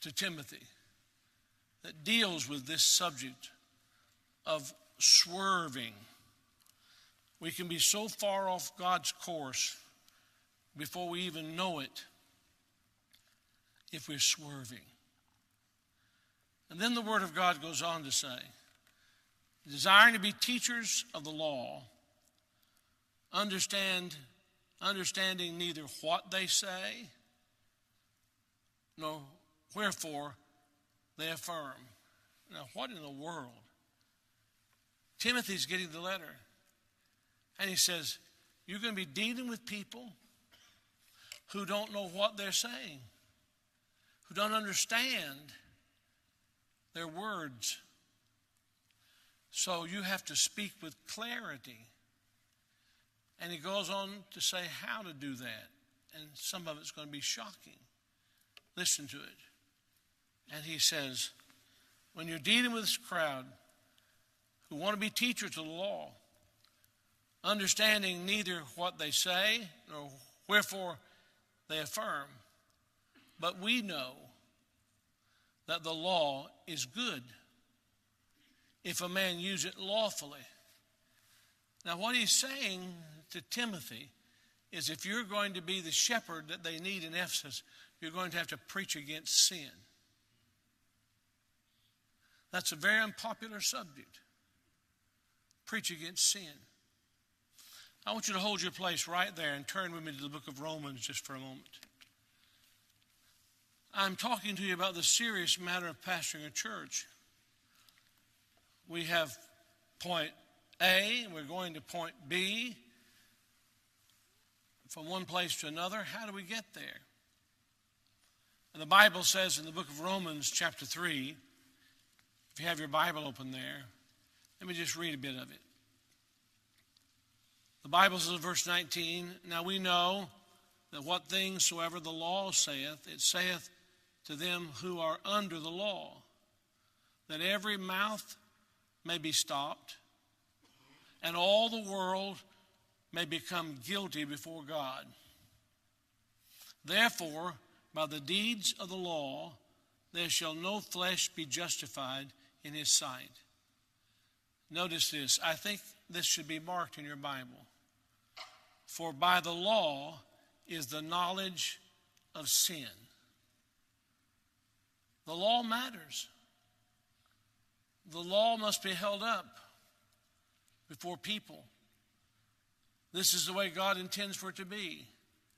to Timothy that deals with this subject of swerving. We can be so far off God's course before we even know it if we're swerving. And then the Word of God goes on to say, desiring to be teachers of the law, understanding neither what they say, nor wherefore they affirm. Now, what in the world? Timothy's getting the letter. And he says, you're going to be dealing with people who don't know what they're saying, who don't understand their words. So you have to speak with clarity. And he goes on to say how to do that. And some of it's going to be shocking. Listen to it. And he says, when you're dealing with this crowd who want to be teachers of the law, understanding neither what they say nor wherefore they affirm, but we know that the law is good if a man use it lawfully. Now, what he's saying to Timothy is if you're going to be the shepherd that they need in Ephesus, you're going to have to preach against sin. That's a very unpopular subject. Preach against sin. I want you to hold your place right there and turn with me to the book of Romans just for a moment. I'm talking to you about the serious matter of pastoring a church. We have point A, and we're going to point B. From one place to another, how do we get there? And the Bible says in the book of Romans chapter 3, if you have your Bible open there, let me just read a bit of it. The Bible says in verse 19, now we know that what things soever the law saith, it saith to them who are under the law, that every mouth may be stopped, and all the world may become guilty before God. Therefore, by the deeds of the law, there shall no flesh be justified in his sight. Notice this. I think this should be marked in your Bible. For by the law is the knowledge of sin. The law matters. The law must be held up before people. This is the way God intends for it to be.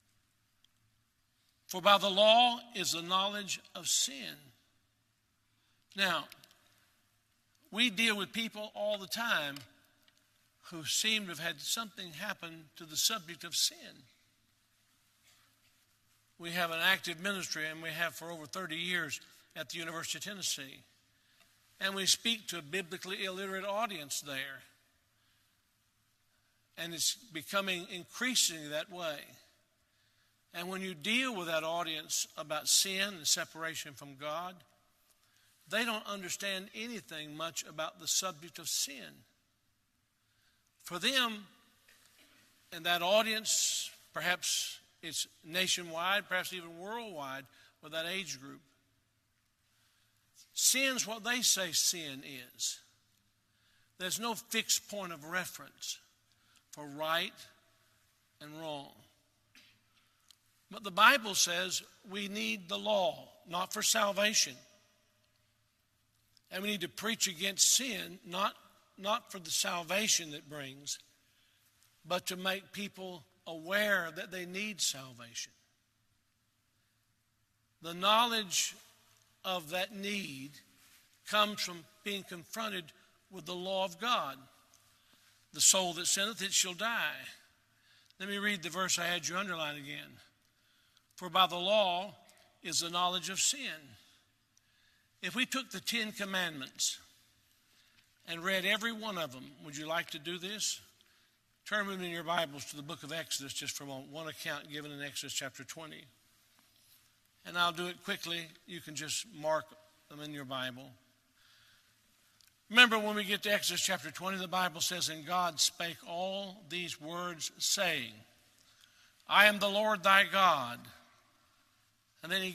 For by the law is the knowledge of sin. Now, we deal with people all the time who seem to have had something happen to the subject of sin. We have an active ministry, and we have for over 30 years at the University of Tennessee. And we speak to a biblically illiterate audience there. And it's becoming increasingly that way. And when you deal with that audience about sin and separation from God, they don't understand anything much about the subject of sin. For them, and that audience, perhaps it's nationwide, perhaps even worldwide, with that age group, sin's what they say sin is. There's no fixed point of reference for right and wrong. But the Bible says we need the law, not for salvation. And we need to preach against sin, not for the salvation it brings, but to make people aware that they need salvation. The knowledge of that need comes from being confronted with the law of God. The soul that sinneth, it shall die. Let me read the verse I had you underline again. For by the law is the knowledge of sin. If we took the 10 Commandments and read every one of them, would you like to do this? Turn with me in your Bibles to the book of Exodus, just from one account given in Exodus chapter 20. And I'll do it quickly. You can just mark them in your Bible. Remember, when we get to Exodus chapter 20, the Bible says, and God spake all these words, saying, I am the Lord thy God. And then he